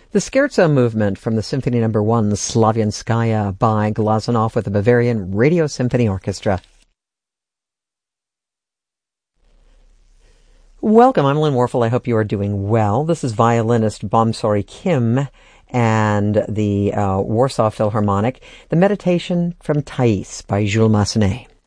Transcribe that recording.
The Scherzo movement from the Symphony No. 1, Slavianskaya by Glazunov with the Bavarian Radio Symphony Orchestra. Welcome, I'm Lynn Warfel. I hope you are doing well. This is violinist Bomsori Kim and the Warsaw Philharmonic, the Meditation from Thais by Jules Massenet.